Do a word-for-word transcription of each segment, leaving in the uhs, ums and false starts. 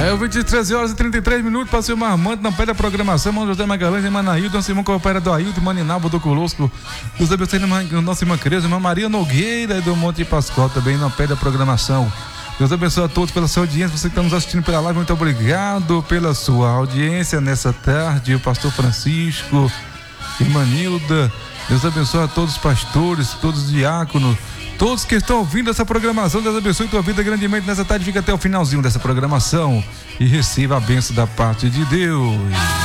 É o vinte e três horas e trinta e três minutos, passei o Marmante na pé da programação, irmão José Magalhães, irmã Nailton, nosso irmão coopera do Ailton, Maninalbo do Conosco, Deus abençoe nossa irmã Creuza, irmã Maria Nogueira do Monte Pascoal, também na pé da programação. Deus abençoe a todos pela sua audiência, você que está nos assistindo pela live, muito obrigado pela sua audiência nessa tarde, o pastor Francisco, irmã Nilda, Deus abençoe a todos os pastores, todos os diáconos, todos que estão ouvindo essa programação. Deus abençoe tua vida grandemente nessa tarde. Fica até o finalzinho dessa programação e receba a bênção da parte de Deus.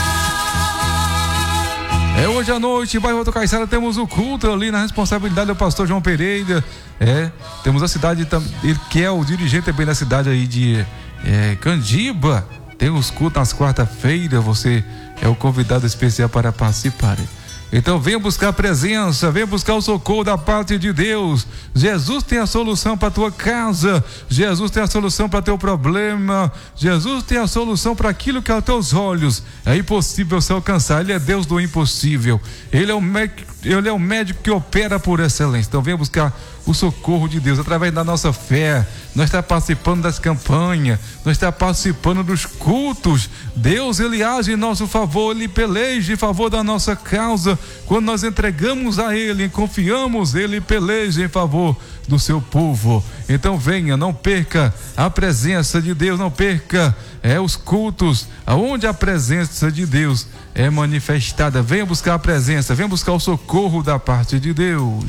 É hoje à noite, bairro Alto Caiçara, temos o culto ali na responsabilidade do pastor João Pereira. É, temos a cidade, ele que é o dirigente também da cidade aí de é, Candiba. Tem os cultos nas quarta-feiras, você é o convidado especial para participar. Então venha buscar a presença, venha buscar o socorro da parte de Deus. Jesus tem a solução para a tua casa, Jesus tem a solução para teu problema, Jesus tem a solução para aquilo que aos teus olhos é impossível se alcançar. Ele é Deus do impossível, Ele é o médico, Ele é o médico que opera por excelência. Então venha buscar o socorro de Deus através da nossa fé. Nós estamos participando das campanhas, nós estamos participando dos cultos. Deus, Ele age em nosso favor, Ele peleja em favor da nossa causa. Quando nós entregamos a Ele, confiamos, Ele peleja em favor do seu povo. Então venha, não perca a presença de Deus, não perca é, os cultos, aonde a presença de Deus é manifestada. Venha buscar a presença, venha buscar o socorro da parte de Deus.